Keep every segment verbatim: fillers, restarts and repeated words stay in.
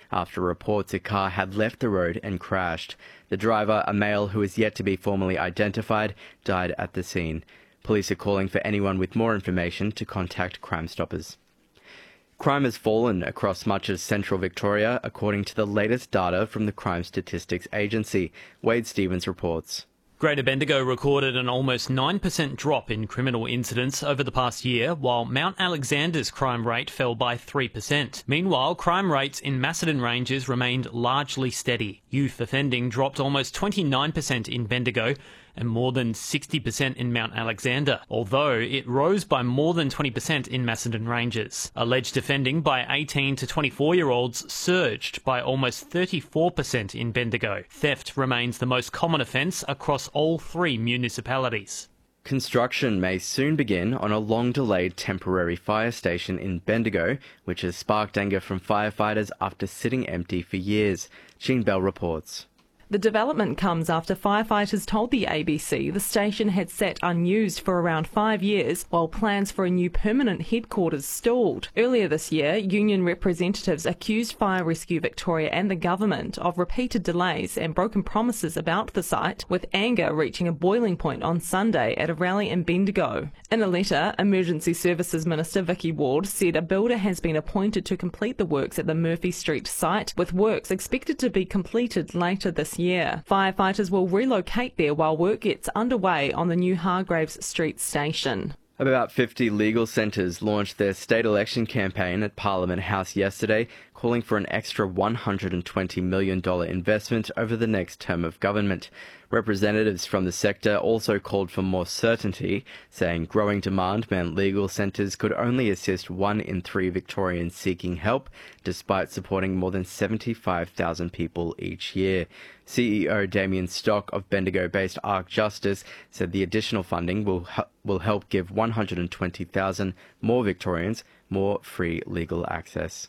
after reports a car had left the road and crashed. The driver, a male who is yet to be formally identified, died at the scene. Police are calling for anyone with more information to contact Crime Stoppers. Crime has fallen across much of central Victoria, according to the latest data from the Crime Statistics Agency. Wade Stevens reports. Greater Bendigo recorded an almost nine percent drop in criminal incidents over the past year, while Mount Alexander's crime rate fell by three percent. Meanwhile, crime rates in Macedon Ranges remained largely steady. Youth offending dropped almost twenty-nine percent in Bendigo and more than sixty percent in Mount Alexander, although it rose by more than twenty percent in Macedon Ranges. Alleged offending by eighteen to twenty-four-year-olds surged by almost thirty-four percent in Bendigo. Theft remains the most common offence across all three municipalities. Construction may soon begin on a long-delayed temporary fire station in Bendigo, which has sparked anger from firefighters after sitting empty for years. Jean Bell reports. The development comes after firefighters told the A B C the station had sat unused for around five years while plans for a new permanent headquarters stalled. Earlier this year, union representatives accused Fire Rescue Victoria and the government of repeated delays and broken promises about the site, with anger reaching a boiling point on Sunday at a rally in Bendigo. In a letter, Emergency Services Minister Vicky Ward said a builder has been appointed to complete the works at the Murphy Street site, with works expected to be completed later this year. Firefighters will relocate there while work gets underway on the new Hargraves Street station. About fifty legal centres launched their state election campaign at Parliament House yesterday, calling for an extra one hundred twenty million dollars investment over the next term of government. Representatives from the sector also called for more certainty, saying growing demand meant legal centres could only assist one in three Victorians seeking help, despite supporting more than seventy-five thousand people each year. C E O Damien Stock of Bendigo-based Arc Justice said the additional funding will will help give one hundred twenty thousand more Victorians more free legal access.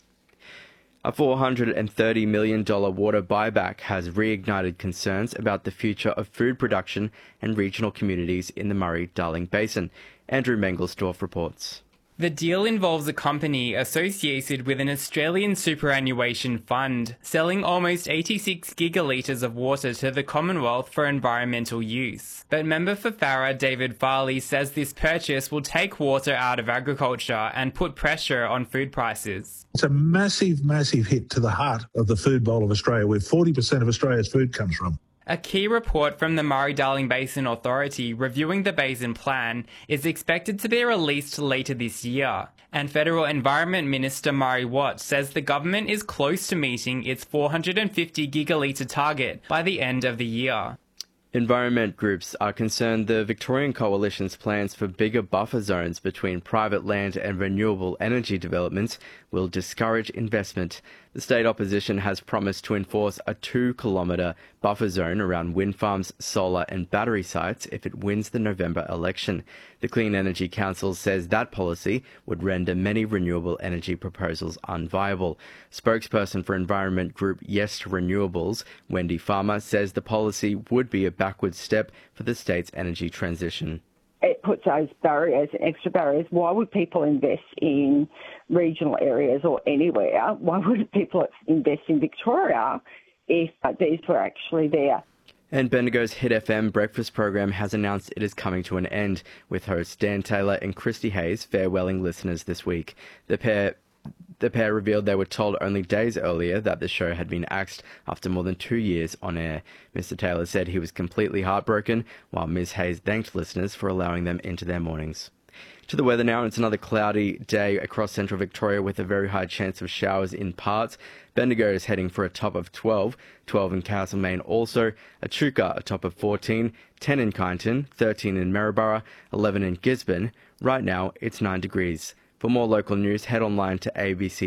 A four hundred thirty million dollars water buyback has reignited concerns about the future of food production and regional communities in the Murray-Darling Basin. Andrew Mengelsdorf reports. The deal involves a company associated with an Australian superannuation fund, selling almost eighty-six gigalitres of water to the Commonwealth for environmental use. But member for Farrer, David Farley, says this purchase will take water out of agriculture and put pressure on food prices. It's a massive, massive hit to the heart of the food bowl of Australia, where forty percent of Australia's food comes from. A key report from the Murray-Darling Basin Authority reviewing the basin plan is expected to be released later this year, and Federal Environment Minister Murray Watt says the government is close to meeting its four hundred fifty gigalitre target by the end of the year. Environment groups are concerned the Victorian Coalition's plans for bigger buffer zones between private land and renewable energy developments will discourage investment. The state opposition has promised to enforce a two-kilometre buffer zone around wind farms, solar and battery sites if it wins the November election. The Clean Energy Council says that policy would render many renewable energy proposals unviable. Spokesperson for environment group Yes to Renewables, Wendy Farmer, says the policy would be a backward step for the state's energy transition. It puts those barriers, extra barriers. Why would people invest in regional areas or anywhere? Why would people invest in Victoria if these were actually there? And Bendigo's Hit F M breakfast program has announced it is coming to an end, with hosts Dan Taylor and Christy Hayes farewelling listeners this week. The pair The pair revealed they were told only days earlier that the show had been axed after more than two years on air. Mister Taylor said he was completely heartbroken, while Miz Hayes thanked listeners for allowing them into their mornings. To the weather now, it's another cloudy day across central Victoria with a very high chance of showers in parts. Bendigo is heading for a top of twelve, twelve in Castlemaine also, Echuca a top of fourteen, ten in Kyneton, thirteen in Maryborough, eleven in Gisborne. Right now, it's nine degrees. For more local news, head online to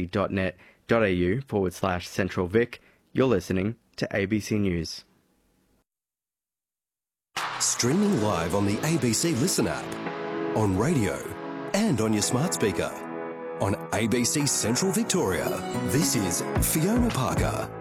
abc.net.au forward slash Central Vic. You're listening to A B C News. Streaming live on the A B C Listen app, on radio and on your smart speaker. On A B C Central Victoria, this is Fiona Parker.